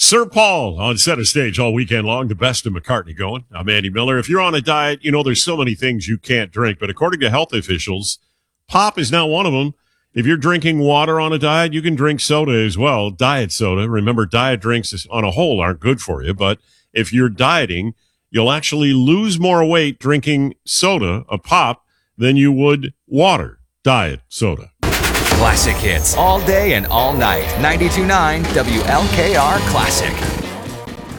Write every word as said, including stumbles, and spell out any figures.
Sir Paul on center stage all weekend long, the best of McCartney going. I'm Andy Miller. If you're on a diet, you know there's so many things you can't drink, but according to health officials, pop is not one of them. If you're drinking water on a diet, you can drink soda as well, diet soda. Remember, diet drinks on a whole aren't good for you, but if you're dieting, you'll actually lose more weight drinking soda, a pop, than you would water, diet soda. Classic hits all day and all night. ninety-two point nine W L K R Classic.